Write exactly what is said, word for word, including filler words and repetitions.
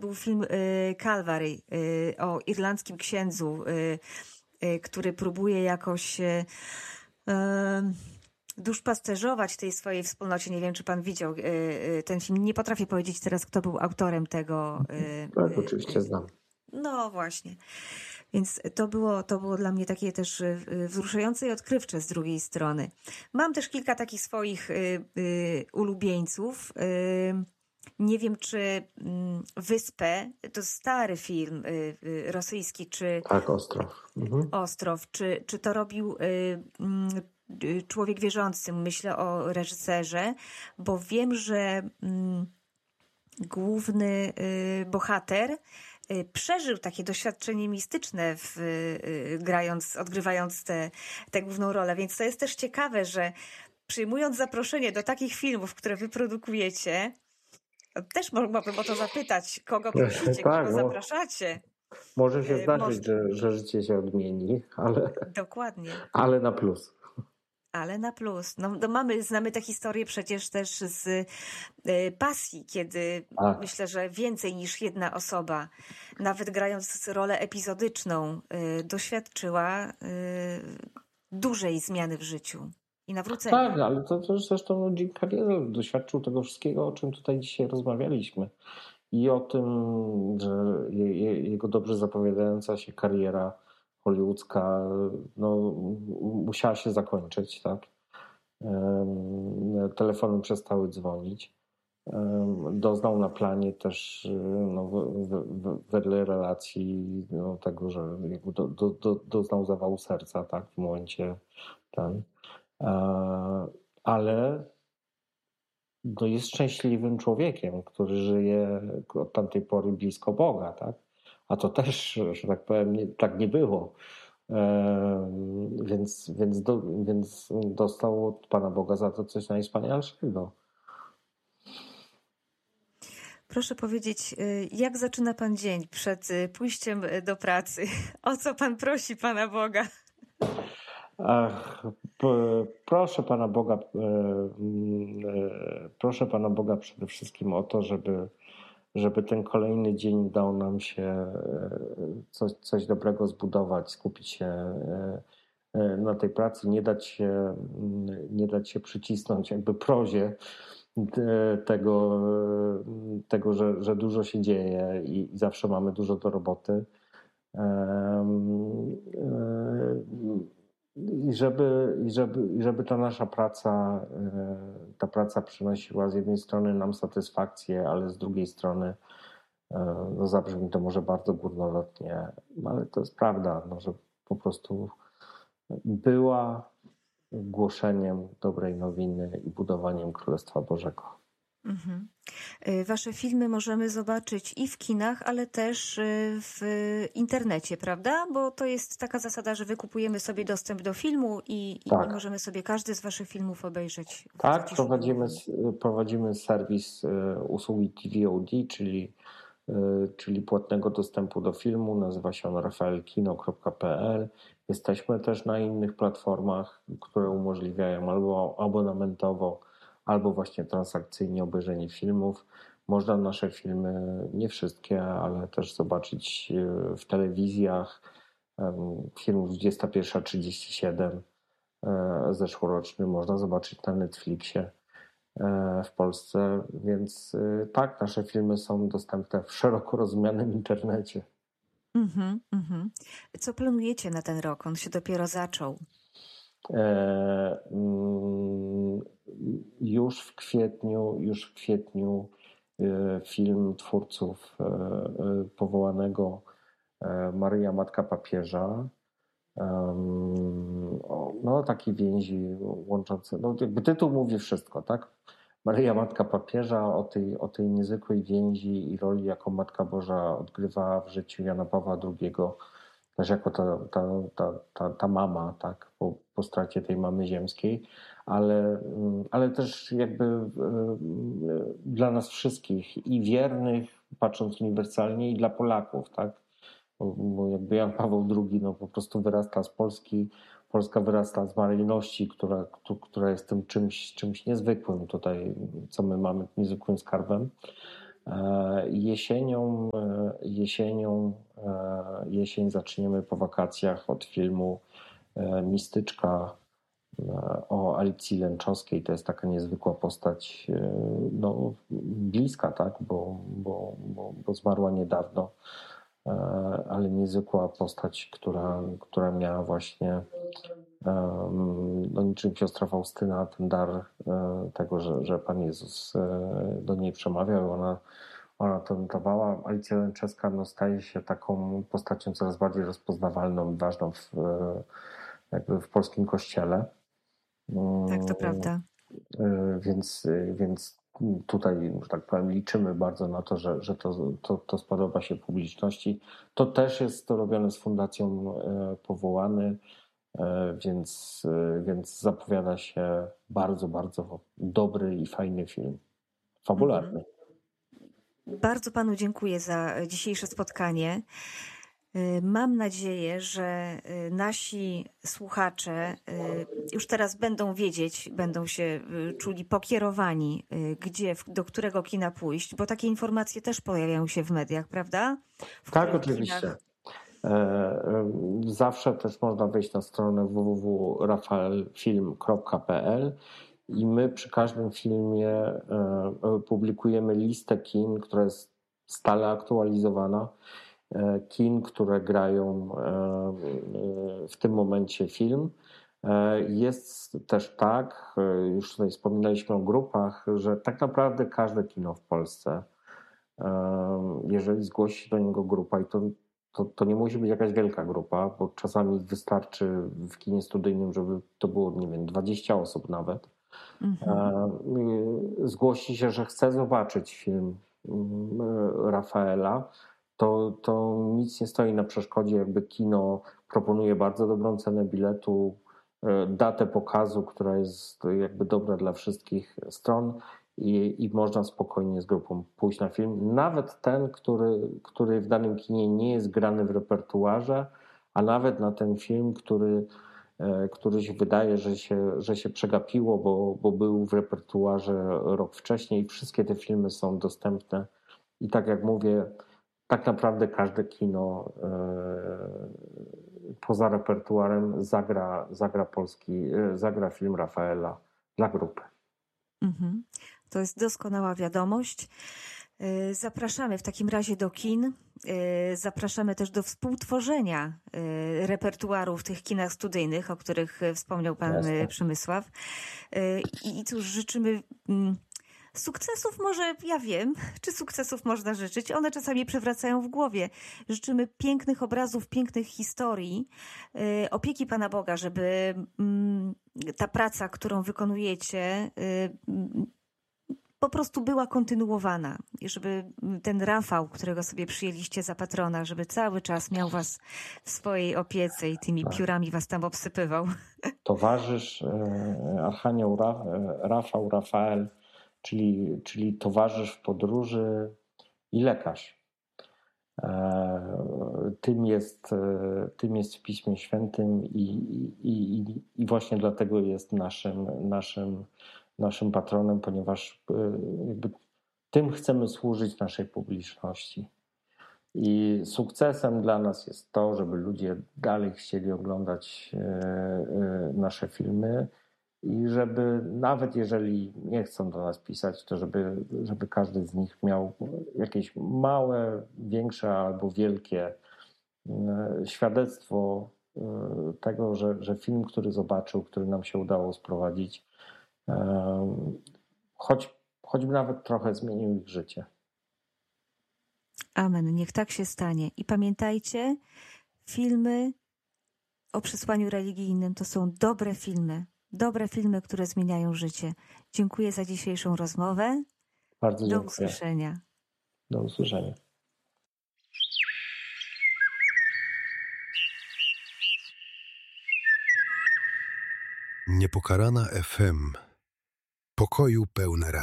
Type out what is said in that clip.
był film Calvary o irlandzkim księdzu, który próbuje jakoś duszpasterzować tej swojej wspólnocie. Nie wiem, czy pan widział ten film. Nie potrafię powiedzieć teraz, kto był autorem tego. Tak, oczywiście znam. No właśnie. Więc to było, to było dla mnie takie też wzruszające i odkrywcze z drugiej strony. Mam też kilka takich swoich y, y, ulubieńców. Y, nie wiem, czy Wyspę, to stary film y, y, rosyjski, czy... Tak, Ostrow. Mhm. Ostrow, czy, czy to robił y, y, Człowiek wierzący, myślę o reżyserze, bo wiem, że y, główny y, bohater przeżył takie doświadczenie mistyczne w, grając, odgrywając tę tę główną rolę, więc to jest też ciekawe, że przyjmując zaproszenie do takich filmów, które wy produkujecie, też mogłabym o to zapytać, kogo prosicie, tak, kogo zapraszacie. Może się zdarzyć, Może... że, że życie się odmieni, ale, Dokładnie. ale na plus. Ale na plus. No, no mamy, znamy tę historię przecież też z y, Pasji, kiedy tak. myślę, że więcej niż jedna osoba, nawet grając rolę epizodyczną, y, doświadczyła y, dużej zmiany w życiu i nawrócenia. Tak, ale to, to zresztą Jim Carrey doświadczył tego wszystkiego, o czym tutaj dzisiaj rozmawialiśmy. I o tym, że je, je, jego dobrze zapowiadająca się kariera hollywoodzka no, musiała się zakończyć, tak? Telefony przestały dzwonić. Doznał na planie też no, wedle relacji no, tego, że do, do, do, doznał zawału serca, tak? W momencie ten. Ale no, jest szczęśliwym człowiekiem, który żyje od tamtej pory blisko Boga, tak? A to też, że tak powiem, nie, tak nie było. E, więc, więc, do, więc dostał od Pana Boga za to coś najwspanialszego. Proszę powiedzieć, jak zaczyna pan dzień przed pójściem do pracy? O co pan prosi Pana Boga? Ach, proszę Pana Boga, proszę Pana Boga przede wszystkim o to, żeby żeby ten kolejny dzień dał nam się coś, coś dobrego zbudować, skupić się na tej pracy, nie dać się, nie dać się przycisnąć jakby prozie tego, tego że, że dużo się dzieje i zawsze mamy dużo do roboty. I żeby, i żeby, i żeby ta nasza praca, ta praca przynosiła z jednej strony nam satysfakcję, ale z drugiej strony, no zabrzmi to może bardzo górnolotnie, ale to jest prawda, no, że po prostu była głoszeniem dobrej nowiny i budowaniem Królestwa Bożego. Mhm. Wasze filmy możemy zobaczyć i w kinach, ale też w internecie, prawda? Bo to jest taka zasada, że wykupujemy sobie dostęp do filmu i, tak. i możemy sobie każdy z waszych filmów obejrzeć. Tak, prowadzimy, prowadzimy serwis usługi T V O D, czyli, czyli płatnego dostępu do filmu. Nazywa się on rafael kino kropka p l. Jesteśmy też na innych platformach, które umożliwiają albo abonamentowo, albo właśnie transakcyjnie obejrzenie filmów. Można nasze filmy, nie wszystkie, ale też zobaczyć w telewizjach. Film dwudziesta pierwsza trzydzieści siedem zeszłoroczny można zobaczyć na Netflixie w Polsce, więc tak, nasze filmy są dostępne w szeroko rozumianym internecie. Mm-hmm, mm-hmm. Co planujecie na ten rok? On się dopiero zaczął. E, mm, już w kwietniu, już w kwietniu e, film twórców e, e, powołanego e, Maryja Matka Papieża. No, takie więzi łączące, no jakby tytuł mówi wszystko, tak? Maryja Matka Papieża, o tej, o tej niezwykłej więzi i roli, jaką Matka Boża odgrywa w życiu Jana Pawła drugiego, też jako ta, ta, ta, ta, ta mama, tak? Po, po stracie tej mamy ziemskiej, ale, ale też jakby dla nas wszystkich i wiernych, patrząc uniwersalnie, i dla Polaków, tak? Bo jakby Jan Paweł drugi no po prostu wyrasta z Polski, Polska wyrasta z maryjności, która, która jest tym czymś, czymś niezwykłym tutaj, co my mamy, niezwykłym skarbem. Jesienią, jesienią, jesień zaczniemy po wakacjach od filmu Mistyczka o Alicji Lęczowskiej. To jest taka niezwykła postać, no, bliska, tak, bo, bo, bo, bo zmarła niedawno, ale niezwykła postać, która, która miała właśnie no, niczym siostra Faustyna ten dar tego, że, że Pan Jezus do niej przemawiał. Ona, ona to notowała. Alicja Lęczewska no, staje się taką postacią coraz bardziej rozpoznawalną i ważną w, jakby w polskim kościele. Tak, to prawda. Więc, więc tutaj, że tak powiem, liczymy bardzo na to, że, że to, to, to spodoba się publiczności. To też jest to robione z Fundacją Powołany, więc, więc zapowiada się bardzo, bardzo dobry i fajny film. Fabularny. Bardzo Panu dziękuję za dzisiejsze spotkanie. Mam nadzieję, że nasi słuchacze już teraz będą wiedzieć, będą się czuli pokierowani, gdzie, do którego kina pójść, bo takie informacje też pojawiają się w mediach, prawda? W tak, oczywiście. Kinach... Zawsze też można wejść na stronę w w w kropka rafael film kropka p l i my przy każdym filmie publikujemy listę kin, która jest stale aktualizowana. Kin, które grają w tym momencie film. Jest też tak, już tutaj wspominaliśmy o grupach, że tak naprawdę każde kino w Polsce, jeżeli zgłosi się do niego grupa, i to, to, to nie musi być jakaś wielka grupa, bo czasami wystarczy w kinie studyjnym, żeby to było, nie wiem, dwadzieścia osób nawet, mhm. zgłosi się, że chce zobaczyć film Rafaela, To, to nic nie stoi na przeszkodzie, jakby kino proponuje bardzo dobrą cenę biletu, datę pokazu, która jest jakby dobra dla wszystkich stron i, i można spokojnie z grupą pójść na film. Nawet ten, który, który w danym kinie nie jest grany w repertuarze, a nawet na ten film, który, który się wydaje, że się, że się przegapiło, bo, bo był w repertuarze rok wcześniej. Wszystkie te filmy są dostępne i tak jak mówię, tak naprawdę każde kino poza repertuarem zagra, zagra polski, zagra film Rafaela dla grupy. Mhm. To jest doskonała wiadomość. Zapraszamy w takim razie do kin. Zapraszamy też do współtworzenia repertuaru w tych kinach studyjnych, o których wspomniał Pan Jasne. Przemysław. I cóż, życzymy sukcesów, może ja wiem, czy sukcesów można życzyć. One czasami przewracają w głowie. Życzymy pięknych obrazów, pięknych historii, opieki Pana Boga, żeby ta praca, którą wykonujecie, po prostu była kontynuowana. I żeby ten Rafał, którego sobie przyjęliście za patrona, żeby cały czas miał was w swojej opiece i tymi piórami was tam obsypywał. Towarzysz, Archanioł Rafał, Rafael, Czyli, czyli towarzysz w podróży i lekarz. Tym jest, tym jest w Piśmie Świętym i, i, i właśnie dlatego jest naszym, naszym, naszym patronem, ponieważ jakby tym chcemy służyć naszej publiczności. I sukcesem dla nas jest to, żeby ludzie dalej chcieli oglądać nasze filmy, i żeby nawet jeżeli nie chcą do nas pisać, to żeby, żeby każdy z nich miał jakieś małe, większe albo wielkie świadectwo tego, że, że film, który zobaczył, który nam się udało sprowadzić, choć, choćby nawet trochę zmienił ich życie. Amen. Niech tak się stanie. I pamiętajcie, filmy o przesłaniu religijnym to są dobre filmy. Dobre filmy, które zmieniają życie. Dziękuję za dzisiejszą rozmowę. Bardzo dziękuję. Do usłyszenia. Do usłyszenia. Niepokalana F M. Pokoju pełne radio.